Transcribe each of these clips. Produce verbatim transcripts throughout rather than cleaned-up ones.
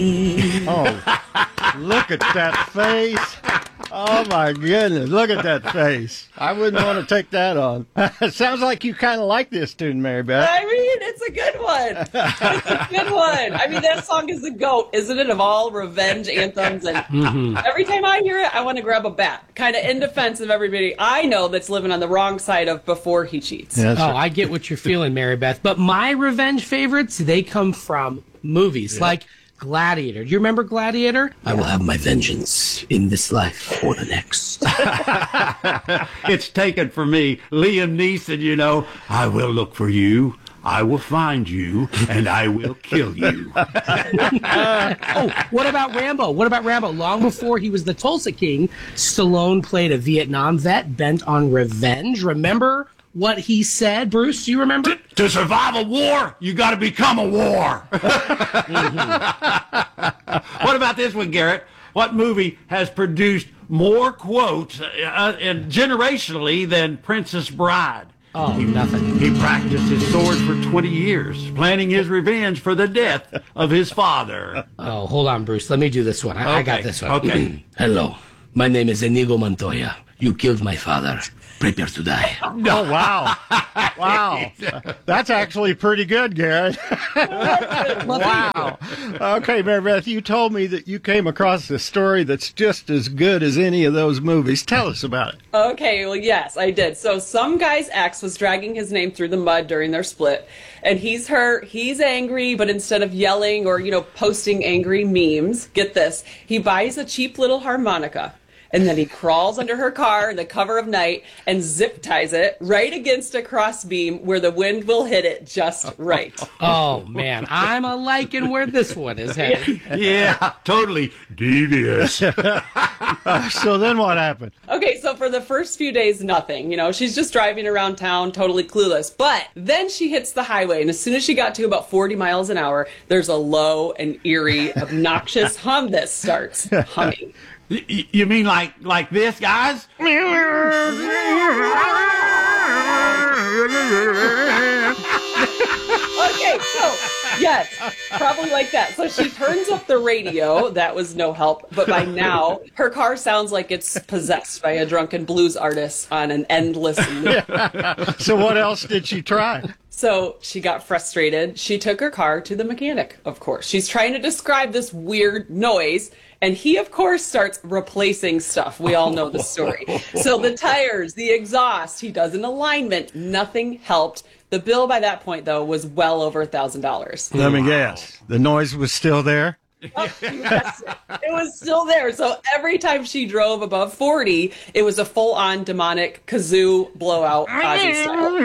Oh, look at that face. Oh, my goodness. Look at that face. I wouldn't want to take that on. It sounds like you kind of like this tune, Mary Beth. I mean, it's a good one. It's a good one. I mean, that song is the GOAT, isn't it, of all revenge anthems? And mm-hmm. every time I hear it, I want to grab a bat, kind of in defense of everybody I know that's living on the wrong side of before he cheats. Yes, oh, I get what you're feeling, Mary Beth. But my revenge favorites, they come from movies yeah. like Gladiator. Do you remember Gladiator? I will have my vengeance in this life or the next. It's taken for me. Liam Neeson, you know, I will look for you. I will find you, and I will kill you. Oh, what about Rambo? What about Rambo? Long before he was the Tulsa King, Stallone played a Vietnam vet bent on revenge. Remember what he said, Bruce? Do you remember? To, to survive a war, you got to become a war. Mm-hmm. What about this one, Garrett? What movie has produced more quotes uh, and generationally than Princess Bride? Oh, he, nothing. He practiced his sword for twenty years, planning his revenge for the death of his father. Oh, hold on, Bruce. Let me do this one. I, okay. I got this one. Okay. Hello. My name is Inigo Montoya. You killed my father. Prepare to die. Oh, wow. Wow. That's actually pretty good, Garrett. Wow. Okay, Mary Beth, you told me that you came across a story that's just as good as any of those movies. Tell us about it. Okay, well, yes, I did. So some guy's ex was dragging his name through the mud during their split, and he's hurt, he's angry, but instead of yelling or, you know, posting angry memes, get this, he buys a cheap little harmonica. And then he crawls under her car in the cover of night and zip ties it right against a crossbeam where the wind will hit it just right. Oh, man. I'm a liking where this one is headed. Yeah, yeah, totally devious. uh, so then what happened? Okay, so for the first few days, nothing. You know, she's just driving around town, totally clueless. But then she hits the highway, and as soon as she got to about forty miles an hour, there's a low and eerie, obnoxious hum that starts humming. You mean like like this, guys? Okay, so, yes, probably like that. So she turns up the radio. That was no help. But by now, her car sounds like it's possessed by a drunken blues artist on an endless loop. So what else did she try? So she got frustrated. She took her car to the mechanic, of course. She's trying to describe this weird noise. And he, of course, starts replacing stuff. We all know the story. So the tires, the exhaust, he does an alignment. Nothing helped. The bill by that point, though, was well over one thousand dollars. Let me guess. The noise was still there? Oh, yes, it was still there. So every time she drove above forty, it was a full-on demonic kazoo blowout Ozzy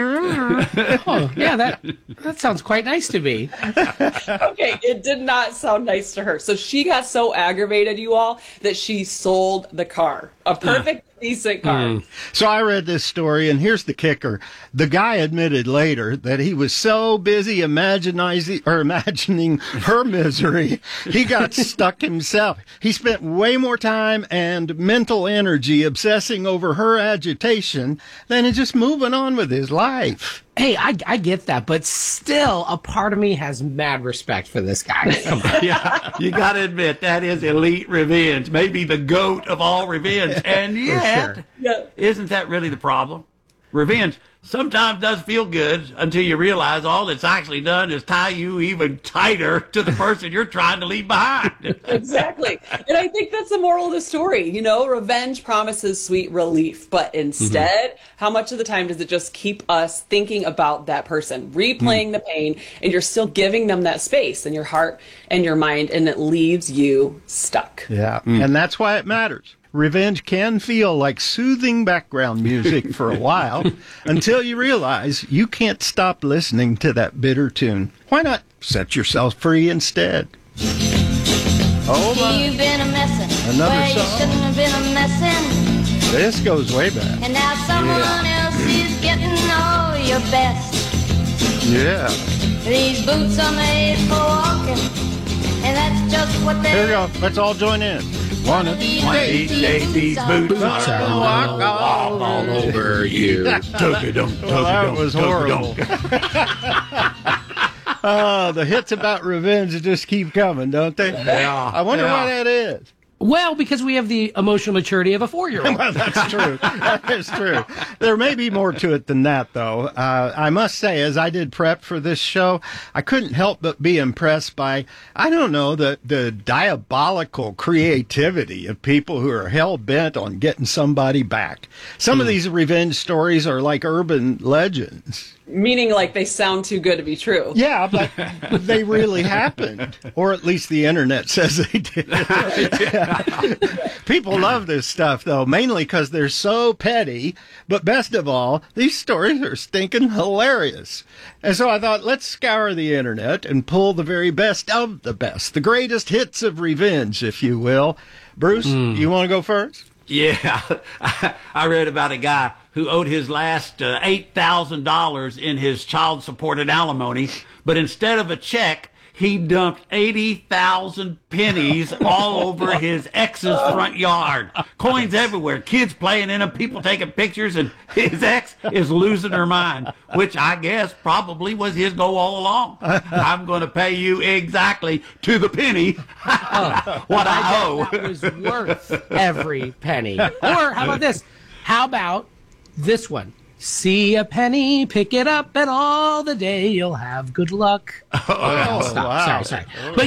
style. Oh, yeah, that that sounds quite nice to me. Okay, it did not sound nice to her. So she got so aggravated, you all, that she sold the car. A perfect, decent car. Mm. So I read this story, and here's the kicker. The guy admitted later that he was so busy imagining, or imagining her misery, he got stuck himself. He spent way more time and mental energy obsessing over her agitation than in just moving on with his life. Hey, I, I get that, but still, a part of me has mad respect for this guy. Come on. Yeah, you got to admit, that is elite revenge. Maybe the GOAT of all revenge. And yet, sure. Yeah. Isn't that really the problem? Revenge sometimes does feel good until you realize all it's actually done is tie you even tighter to the person you're trying to leave behind. Exactly. And I think that's the moral of the story. You know, revenge promises sweet relief, but instead, mm-hmm. how much of the time does it just keep us thinking about that person, replaying mm. the pain, and you're still giving them that space in your heart and your mind, and it leaves you stuck. Yeah, mm. and that's why it matters. Revenge can feel like soothing background music for a while until you realize you can't stop listening to that bitter tune. Why not set yourself free instead? Oh my. You've been a messin'. Another Where song. You shouldn't have been a messin'. This goes way back. And now someone yeah. else is getting all your best. Yeah. These boots are made for walking, and that's just what they're. Here we go. Let's all join in. One of these days, days, these boots are gonna walk all, all over you. Well, that was horrible. Uh, the hits about revenge just keep coming, don't they? Yeah. I wonder Yeah. why that is. Well, because we have the emotional maturity of a four-year-old. Well, that's true. That is true. There may be more to it than that, though. Uh, I must say, as I did prep for this show, I couldn't help but be impressed by, I don't know, the, the diabolical creativity of people who are hell-bent on getting somebody back. Some of these revenge stories are like urban legends. Meaning like they sound too good to be true. Yeah, but they really happened. Or at least the internet says they did. People love this stuff, though, mainly because they're so petty. But best of all, these stories are stinking hilarious. And so I thought, let's scour the internet and pull the very best of the best. The greatest hits of revenge, if you will. Bruce, you want to go first? Yeah, I read about a guy who owed his last uh, eight thousand dollars in his child support and alimony, but instead of a check, he dumped eighty thousand pennies all over his ex's front yard. Coins everywhere, kids playing in them, people taking pictures, and his ex is losing her mind, which I guess probably was his goal all along. I'm going to pay you exactly to the penny what I owe. That was worth every penny. Or how about this? How about this one? See a penny, pick it up, and all the day you'll have good luck. Oh, Stop. wow. Sorry, sorry. But